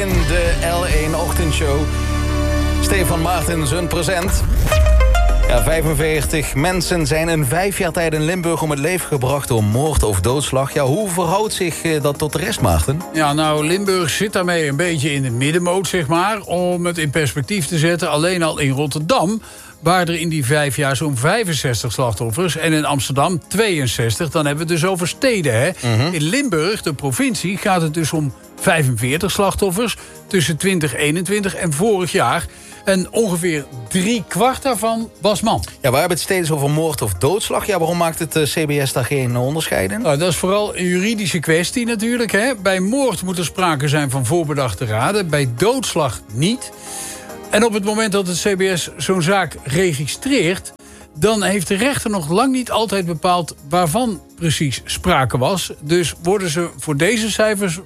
in de L1-ochtendshow. Stefan Maartensen present. Ja, 45 mensen zijn in 5 jaar tijd in Limburg om het leven gebracht door moord of doodslag. Ja, hoe verhoudt zich dat tot de rest, Maarten? Ja, nou, Limburg zit daarmee een beetje in de middenmoot, zeg maar. Om het in perspectief te zetten, alleen al in Rotterdam waren er in die 5 jaar zo'n 65 slachtoffers. En in Amsterdam 62. Dan hebben we het dus over steden, hè. In Limburg, de provincie, gaat het dus om 45 slachtoffers tussen 2021 en vorig jaar. En ongeveer 3/4 daarvan was man. Ja, we hebben het steeds over moord of doodslag. Ja, waarom maakt het CBS daar geen onderscheid in? Nou, dat is vooral een juridische kwestie natuurlijk, hè. Bij moord moet er sprake zijn van voorbedachte raden. Bij doodslag niet. En op het moment dat het CBS zo'n zaak registreert, dan heeft de rechter nog lang niet altijd bepaald waarvan precies sprake was. Dus worden ze voor deze cijfers